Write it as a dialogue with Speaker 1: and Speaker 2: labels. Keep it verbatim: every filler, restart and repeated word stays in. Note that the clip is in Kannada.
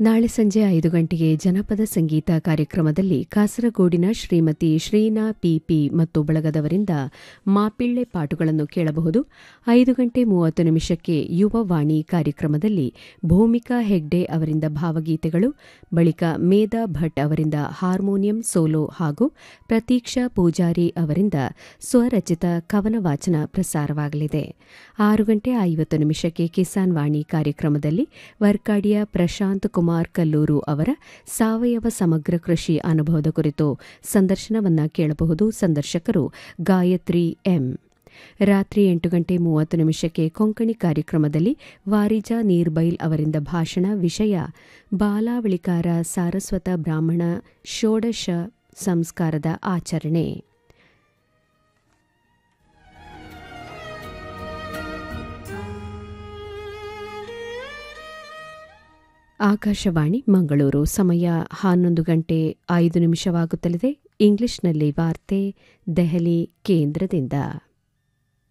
Speaker 1: ನಾಳೆ ಸಂಜೆ ಐದು ಗಂಟೆಗೆ ಜನಪದ ಸಂಗೀತ ಕಾರ್ಯಕ್ರಮದಲ್ಲಿ ಕಾಸರಗೋಡಿನ ಶ್ರೀಮತಿ ಶ್ರೀನಾ ಪಿಪಿ ಮತ್ತು ಬಳಗದವರಿಂದ ಮಾಪಿಳ್ಳೆ ಪಾಟುಗಳನ್ನು ಕೇಳಬಹುದು. ಐದು ಗಂಟೆ ಮೂವತ್ತು ನಿಮಿಷಕ್ಕೆ ಯುವವಾಣಿ ಕಾರ್ಯಕ್ರಮದಲ್ಲಿ ಭೂಮಿಕಾ ಹೆಗ್ಡೆ ಅವರಿಂದ ಭಾವಗೀತೆಗಳು, ಬಳಿಕ ಮೇಧಾ ಭಟ್ ಅವರಿಂದ ಹಾರ್ಮೋನಿಯಂ ಸೋಲೋ ಹಾಗೂ ಪ್ರತೀಕ್ಷಾ ಪೂಜಾರಿ ಅವರಿಂದ ಸ್ವರಚಿತ ಕವನ ವಾಚನ ಪ್ರಸಾರವಾಗಲಿದೆ. ಆರು ಗಂಟೆ ಐವತ್ತು ನಿಮಿಷಕ್ಕೆ ಕಿಸಾನ್ ವಾಣಿ ಕಾರ್ಯಕ್ರಮದಲ್ಲಿ ವರ್ಕಾಡಿಯ ಪ್ರಶಾಂತ್ ಕುಮಾರ್ ಕಲ್ಲೂರು ಅವರ ಸಾವಯವ ಸಮಗ್ರ ಕೃಷಿ ಅನುಭವದ ಕುರಿತು ಸಂದರ್ಶನವನ್ನ ಕೇಳಬಹುದು. ಸಂದರ್ಶಕರು ಗಾಯತ್ರಿ ಎಂ. ರಾತ್ರಿ ಎಂಟು ಗಂಟೆ ಮೂವತ್ತು ನಿಮಿಷಕ್ಕೆ ಕೊಂಕಣಿ ಕಾರ್ಯಕ್ರಮದಲ್ಲಿ ವಾರಿಜಾ ನೀರ್ಬೈಲ್ ಅವರಿಂದ ಭಾಷಣ. ವಿಷಯ ಬಾಲಾವಳಿಕಾರ ಸಾರಸ್ವತ ಬ್ರಾಹ್ಮಣ ಷೋಡಶ ಸಂಸ್ಕಾರದ ಆಚರಣೆ. ಆಕಾಶವಾಣಿ ಮಂಗಳೂರು. ಸಮಯ ಹನ್ನೊಂದು ಗಂಟೆ ಐದು ನಿಮಿಷವಾಗುತ್ತಲಿದೆ. ಇಂಗ್ಲಿಷ್ನಲ್ಲಿ ವಾರ್ತೆ ದೆಹಲಿ ಕೇಂದ್ರದಿಂದ.